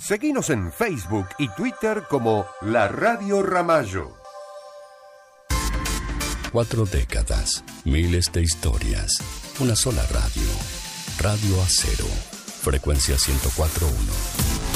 Seguinos en Facebook y Twitter como La Radio Ramallo. 4 décadas, miles de historias, una sola radio. Radio Acero, frecuencia 104.1.